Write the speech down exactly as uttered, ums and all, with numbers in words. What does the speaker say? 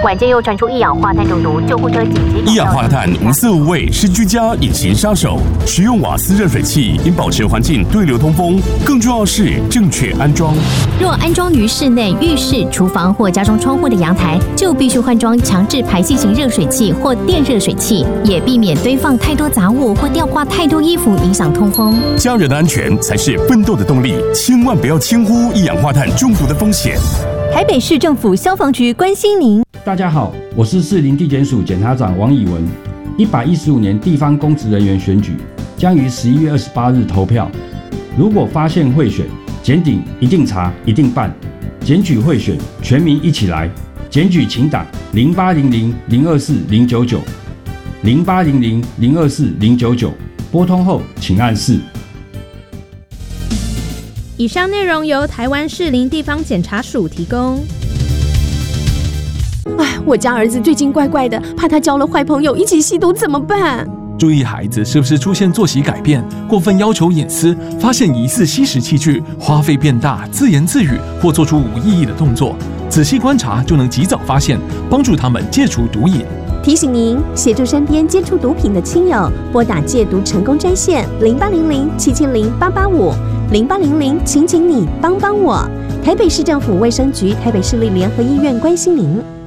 晚间又传出一氧化碳中毒，救护车紧急。 一氧化碳无色无味，是居家隐形杀手。使用瓦斯热水器应保持环境对流通风，更重要是正确安装。 若安装于室内、浴室、厨房或家中窗户的阳台，就必须换装强制排气型热水器或电热水器，也避免堆放太多杂物或吊挂太多衣服，影响通风。 家人的安全才是奋斗的动力，千万不要轻忽一氧化碳中毒的风险。 台北市政府消防局关心您。 大家好，我是士林地检署检察长王以文。一百一十五年地方公职人员选举将于十一月二十八日投票。如果发现贿选，检警一定查，一定办。检举贿选，全民一起来。检举请打零八零零零二四零九九零八零零零二四零九九，拨通后请按四。 以上内容由台湾士林地方检察署提供。 哎，我家儿子最近怪怪的，怕他交了坏朋友一起吸毒怎么办？ 注意孩子是不是出现作息改变、过分要求隐私，发现疑似吸食器具、花费变大、自言自语或做出无意义的动作，仔细观察就能及早发现，帮助他们戒除毒瘾。 提醒您，协助身边接触毒品的亲友，拨打戒毒成功专线零八零零七七零八八五零八零零，请请你帮帮我。台北市政府卫生局、台北市立联合医院关心您。